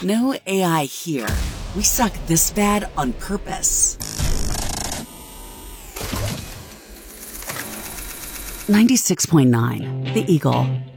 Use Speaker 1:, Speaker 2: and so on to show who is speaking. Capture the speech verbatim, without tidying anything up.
Speaker 1: No A I here. We suck this bad on purpose. ninety-six point nine, The Eagle.